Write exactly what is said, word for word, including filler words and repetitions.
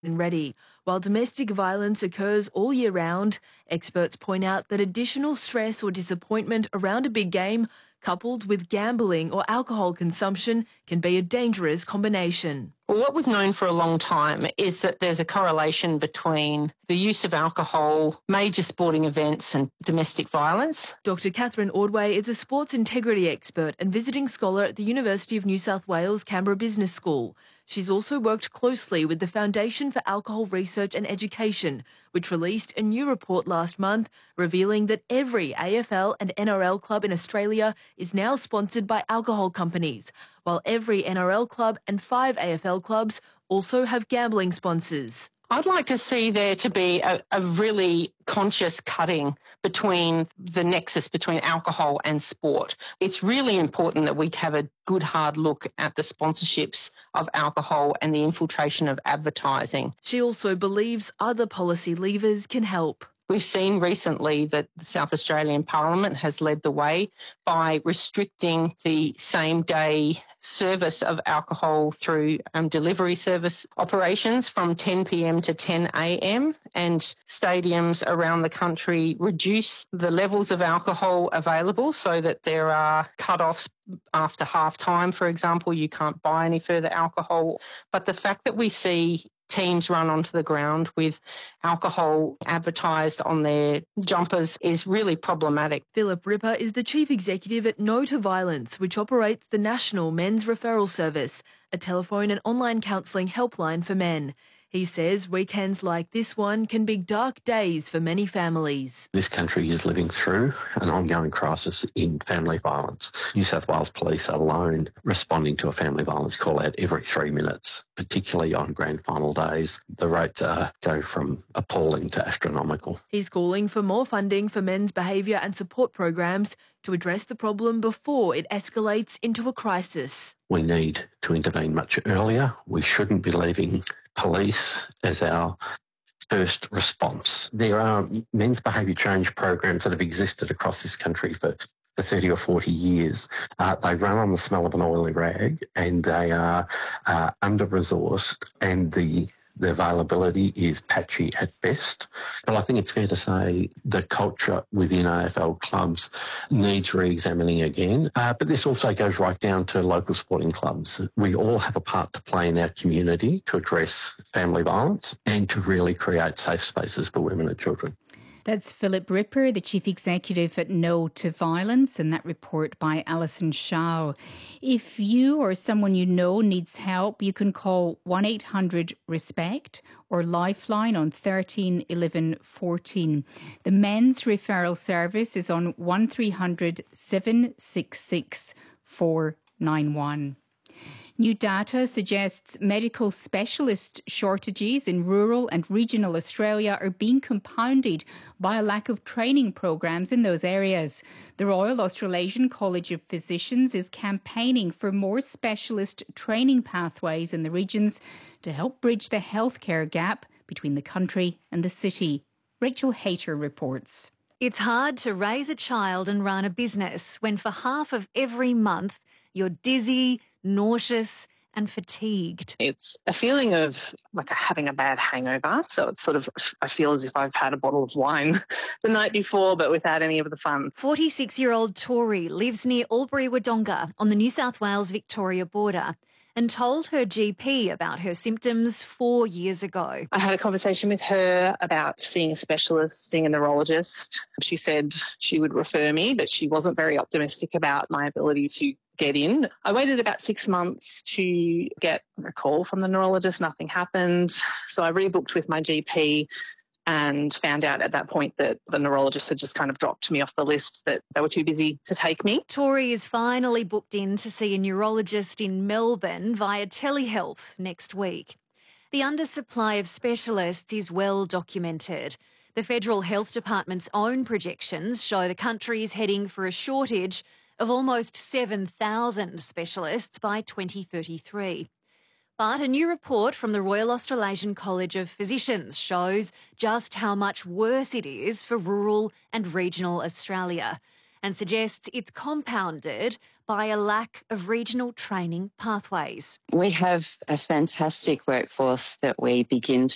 ready. While domestic violence occurs all year round, experts point out that additional stress or disappointment around a big game, coupled with gambling or alcohol consumption, can be a dangerous combination. Well, what we've known for a long time is that there's a correlation between the use of alcohol, major sporting events and domestic violence. Doctor Catherine Ordway is a sports integrity expert and visiting scholar at the University of New South Wales Canberra Business School. She's also worked closely with the Foundation for Alcohol Research and Education, which released a new report last month revealing that every A F L and N R L club in Australia is now sponsored by alcohol companies, while every N R L club and five A F L clubs also have gambling sponsors. I'd like to see there to be a, a really conscious cutting between the nexus between alcohol and sport. It's really important that we have a good hard look at the sponsorships of alcohol and the infiltration of advertising. She also believes other policy levers can help. We've seen recently that the South Australian Parliament has led the way by restricting the same-day service of alcohol through um, delivery service operations from ten p m to ten a m, and stadiums around the country reduce the levels of alcohol available so that there are cut-offs after half-time, for example. You can't buy any further alcohol. But the fact that we see teams run onto the ground with alcohol advertised on their jumpers is really problematic. Philip Ripper is the chief executive at No to Violence, which operates the National Men's Referral Service, a telephone and online counselling helpline for men. He says weekends like this one can be dark days for many families. This country is living through an ongoing crisis in family violence. New South Wales Police alone responding to a family violence call out every three minutes, particularly on grand final days. The rates uh, go from appalling to astronomical. He's calling for more funding for men's behaviour and support programs to address the problem before it escalates into a crisis. We need to intervene much earlier. We shouldn't be leaving police as our first response. There are men's behaviour change programs that have existed across this country for, for thirty or forty years. Uh, they run on the smell of an oily rag, and they are uh, under-resourced, and the The availability is patchy at best. But I think it's fair to say the culture within A F L clubs needs re-examining again. Uh, but this also goes right down to local sporting clubs. We all have a part to play in our community to address family violence and to really create safe spaces for women and children. That's Philip Ripper, the Chief Executive at No to Violence, and that report by Alison Shaw. If you or someone you know needs help, you can call one eight hundred RESPECT or Lifeline on thirteen eleven fourteen. The Men's Referral Service is on one three hundred seven six six four nine one. New data suggests medical specialist shortages in rural and regional Australia are being compounded by a lack of training programs in those areas. The Royal Australasian College of Physicians is campaigning for more specialist training pathways in the regions to help bridge the healthcare gap between the country and the city. Rachel Hayter reports. It's hard to raise a child and run a business when for half of every month you're dizzy, nauseous and fatigued. It's a feeling of like having a bad hangover. So it's sort of, I feel as if I've had a bottle of wine the night before, but without any of the fun. forty-six-year-old Tori lives near Albury-Wodonga on the New South Wales-Victoria border and told her G P about her symptoms four years ago. I had a conversation with her about seeing a specialist, seeing a neurologist. She said she would refer me, but she wasn't very optimistic about my ability to get in. I waited about six months to get a call from the neurologist. Nothing happened. So I rebooked with my G P and found out at that point that the neurologist had just kind of dropped me off the list, that they were too busy to take me. Tori is finally booked in to see a neurologist in Melbourne via telehealth next week. The undersupply of specialists is well documented. The Federal Health Department's own projections show the country is heading for a shortage of almost seven thousand specialists by twenty thirty-three. But a new report from the Royal Australasian College of Physicians shows just how much worse it is for rural and regional Australia and suggests it's compounded by a lack of regional training pathways. We have a fantastic workforce that we begin